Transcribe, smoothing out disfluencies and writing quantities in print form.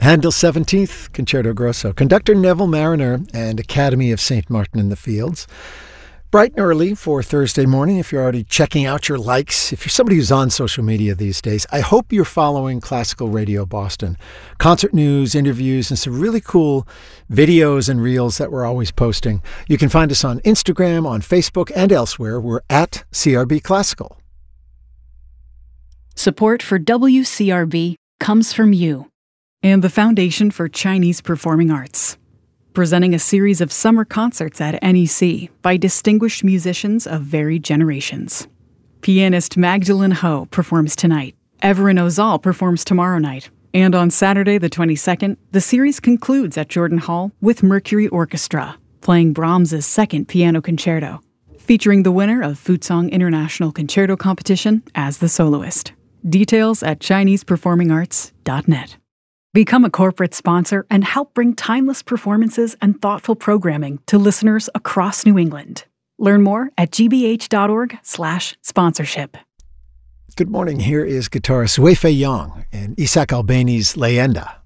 Handel 17th, Concerto Grosso. Conductor Neville Mariner and Academy of St. Martin in the Fields. Bright and early for Thursday morning if you're already checking out your likes. If you're somebody who's on social media these days, I hope you're following Classical Radio Boston. Concert news, interviews, and some really cool videos and reels that we're always posting. You can find us on Instagram, on Facebook, and elsewhere. We're at CRB Classical. Support for WCRB comes from you and the Foundation for Chinese Performing Arts, presenting a series of summer concerts at NEC by distinguished musicians of varied generations. Pianist Magdalene Ho performs tonight. Everin Ozal performs tomorrow night. And on Saturday the 22nd, the series concludes at Jordan Hall with Mercury Orchestra, playing Brahms's second piano concerto, featuring the winner of Futsong International Concerto Competition as the soloist. Details at ChinesePerformingArts.net. Become a corporate sponsor and help bring timeless performances and thoughtful programming to listeners across New England. Learn more at gbh.org/sponsorship. Good morning. Here is guitarist Wei Fei Yang in Isaac Albeni's Leyenda.